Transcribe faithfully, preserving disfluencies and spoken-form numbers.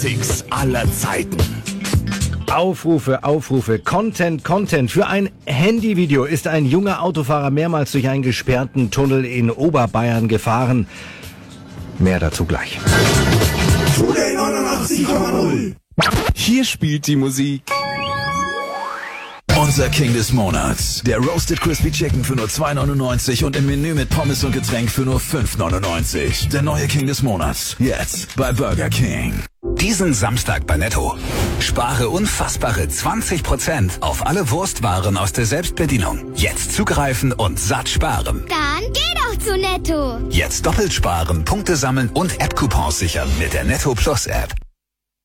Six aller Zeiten. Aufrufe, Aufrufe, Content, Content. Für ein Handyvideo ist ein junger Autofahrer mehrmals durch einen gesperrten Tunnel in Oberbayern gefahren. Mehr dazu gleich. neunundachtzig Komma null. Hier spielt die Musik. Unser King des Monats. Der Roasted Crispy Chicken für nur zwei neunundneunzig und im Menü mit Pommes und Getränk für nur fünf neunundneunzig. Der neue King des Monats. Jetzt bei Burger King. Diesen Samstag bei Netto. Spare unfassbare zwanzig Prozent auf alle Wurstwaren aus der Selbstbedienung. Jetzt zugreifen und satt sparen. Dann geh doch zu Netto. Jetzt doppelt sparen, Punkte sammeln und App-Coupons sichern mit der Netto Plus App.